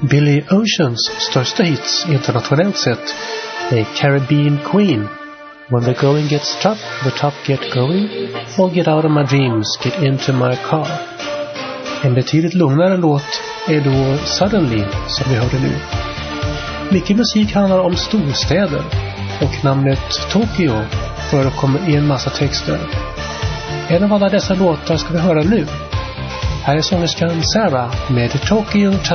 Billy Oceans största hits internationellt sett är Caribbean Queen, When the Going Gets Tough, The Top Get Going, och Get Out of My Dreams, Get Into My Car. En betydligt lugnare låt är då Suddenly, som vi hörde nu. Mycket musik handlar om storstäder, och namnet Tokyo förekommer i en massa texter. En av alla dessa låtar ska vi höra nu. Här är sångerskan Sarah med Tokyo